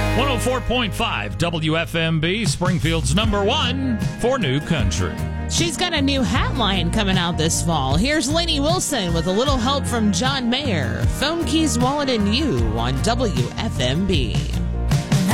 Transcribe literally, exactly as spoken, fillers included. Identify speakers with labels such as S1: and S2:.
S1: one oh four point five W F M B, Springfield's number one for new country.
S2: She's got a new hat line coming out this fall. Here's Lainey Wilson with a little help from John Mayer. Phone Keys, Wallet, and You on W F M B.